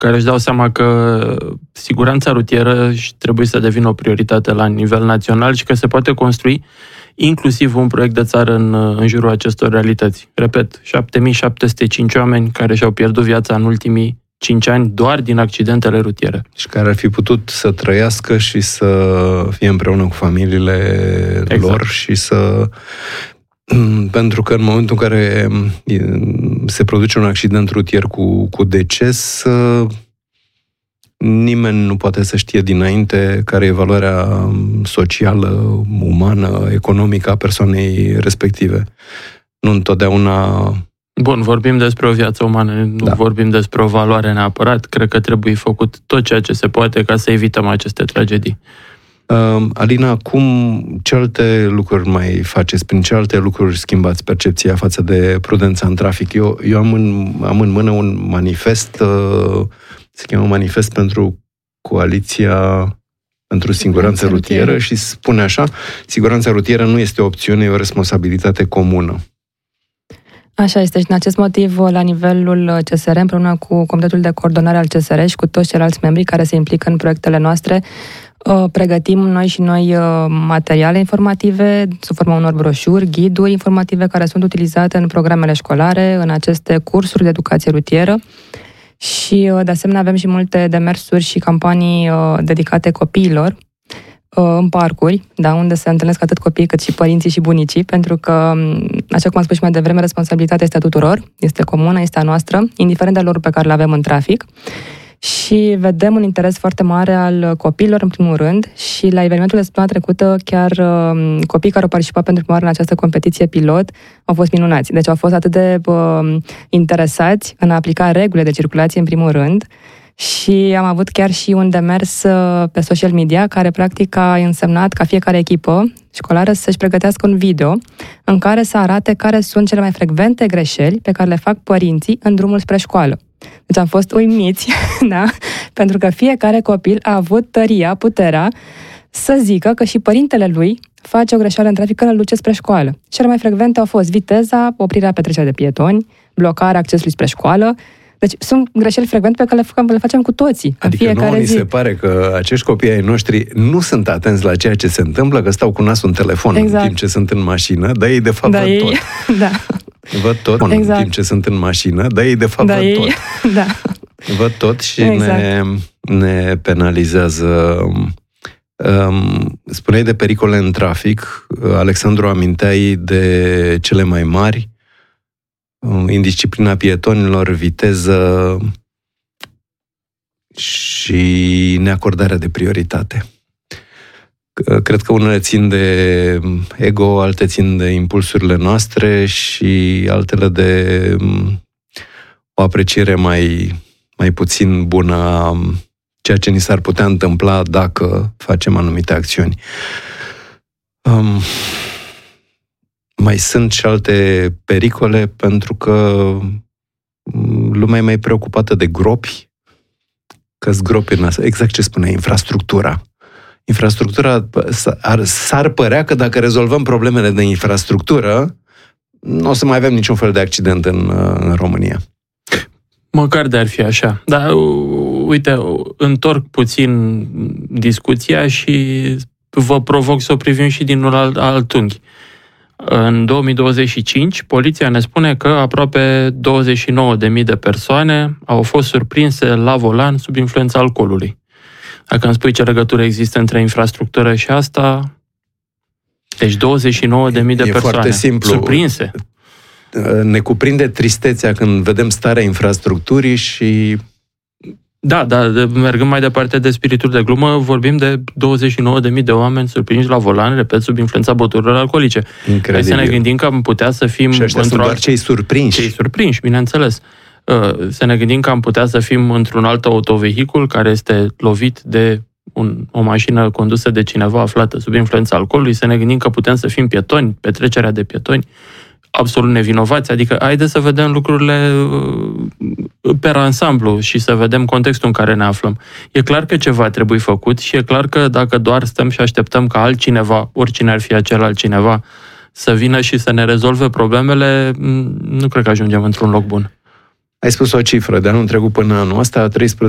care își dau seama că siguranța rutieră trebuie să devină o prioritate la nivel național și că se poate construi inclusiv un proiect de țară în jurul acestor realități. Repet, 7705 oameni care și-au pierdut viața în ultimii 5 ani doar din accidentele rutiere. Și care ar fi putut să trăiască și să fie împreună cu familiile lor și să... Pentru că în momentul în care se produce un accident rutier cu deces, nimeni nu poate să știe dinainte care e valoarea socială, umană, economică a persoanei respective. Nu întotdeauna... Bun, vorbim despre o viață umană, nu vorbim despre o valoare neapărat. Cred că trebuie făcut tot ceea ce se poate ca să evităm aceste tragedii. Alina, ce alte lucruri mai faceți? Prin ce alte lucruri schimbați percepția față de prudența în trafic? Eu am în mână un manifest, se cheamă Manifest pentru Coaliția pentru Siguranță Rutieră și spune așa: siguranța rutieră nu este o opțiune, e o responsabilitate comună. Așa este și în acest motiv, la nivelul CSR, împreună cu Comitetul de Coordonare al CSR și cu toți ceilalți membri care se implică în proiectele noastre, pregătim noi materiale informative sub forma unor broșuri, ghiduri informative care sunt utilizate în programele școlare, în aceste cursuri de educație rutieră și, de asemenea, avem și multe demersuri și campanii dedicate copiilor în parcuri, unde se întâlnesc atât copiii cât și părinții și bunicii, pentru că, așa cum am spus și mai devreme, responsabilitatea este a tuturor, este comună, este a noastră, indiferent de lor pe care le avem în trafic. Și vedem un interes foarte mare al copiilor, în primul rând, și la evenimentul de săptămâna trecută, chiar copiii care au participat pentru prima oară în această competiție pilot au fost minunați. Deci au fost atât de interesați în a aplica regulile de circulație, în primul rând, și am avut chiar și un demers pe social media care practic a însemnat ca fiecare echipă școlară să-și pregătească un video în care să arate care sunt cele mai frecvente greșeli pe care le fac părinții în drumul spre școală. Deci am fost uimiți, pentru că fiecare copil a avut tăria, puterea să zică că și părintele lui face o greșeală în trafic când îl duce spre școală. Cele mai frecvente au fost viteza, oprirea pe trecerea de pietoni, blocarea accesului spre școală. Deci sunt greșeli frecvente pe care le facem cu toții, adică în fiecare zi. Adică se pare că acești copii ai noștri nu sunt atenți la ceea ce se întâmplă, că stau cu nasul în telefon în timp ce sunt în mașină, dar ei de fapt văd tot. Văd tot în timp ce sunt în mașină, dar ei de fapt văd tot. Văd tot și ne penalizează. Spuneai de pericole în trafic, Alexandru, aminteai de cele mai mari: indisciplina pietonilor, viteză și neacordarea de prioritate. Cred că unele țin de ego, alte țin de impulsurile noastre și altele de o apreciere mai puțin bună a ceea ce ni s-ar putea întâmpla dacă facem anumite acțiuni. Mai sunt și alte pericole, pentru că lumea e mai preocupată de gropi, că-s gropi în asta. Exact ce spunea, infrastructura. Infrastructura, s-ar părea că dacă rezolvăm problemele de infrastructură, nu o să mai avem niciun fel de accident în România. Măcar de ar fi așa. Dar, uite, întorc puțin discuția și vă provoc să o privim și din un alt unghi. În 2025, poliția ne spune că aproape 29.000 de persoane au fost surprinse la volan sub influența alcoolului. Dacă îmi spui ce legătură există între infrastructură și asta, deci 29.000 de persoane foarte simplu. Surprinse. Ne cuprinde tristețea când vedem starea infrastructurii și... Da, mergând mai departe de spirituri de glumă, vorbim de 29.000 de oameni surprinși la volan, repet, sub influența băuturilor alcoolice. Incredibil. Hai să ne gândim că am putea să fim... Și ăștia sunt doar cei surprinși. Cei surprinși, bineînțeles. Să ne gândim că am putea să fim într-un alt autovehicul care este lovit de o mașină condusă de cineva aflată sub influența alcoolului, să ne gândim că putem să fim pietoni, pe trecerea de pietoni, absolut nevinovați. Adică, haideți să vedem lucrurile per ansamblu și să vedem contextul în care ne aflăm. E clar că ceva trebuie făcut și e clar că dacă doar stăm și așteptăm ca altcineva, oricine ar fi acel altcineva, să vină și să ne rezolve problemele, nu cred că ajungem într-un loc bun. Ai spus o cifră, de anul trecut până anul ăsta,